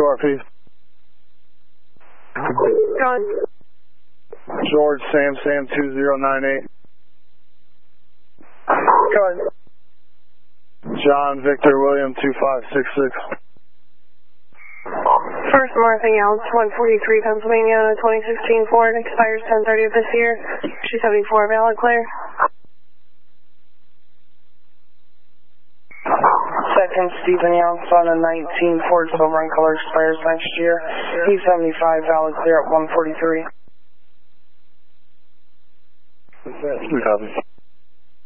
QRP. John. George Sam 2098. Go ahead. John Victor William 2566. First Martha Younts, 143 Pennsylvania, 2016 Ford, expires 10/30 of this year. 274 valid, clear. Second Stephen Younts on a 19 Ford Silver and color, expires next year. 275 valid, clear at 143. Copy.